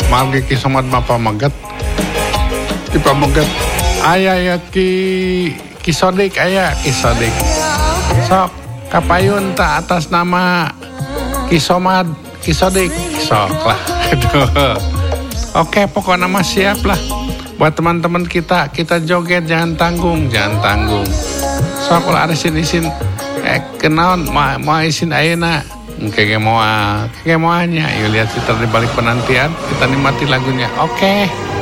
Magi ki somat mapa maget. Ki pameget. Aya ki sodik aya ki sodik. Sok kapayun tak atas nama Ki Somad, Ki Sodik, sok lah. Oke, pokoknya mah siap lah. Buat teman-teman kita joget jangan tanggung. Sok lah ada isin kenaon mau isin ayeuna. Kege moanya. Yuk lihat kita di balik penantian, kita nikmati lagunya. Oke.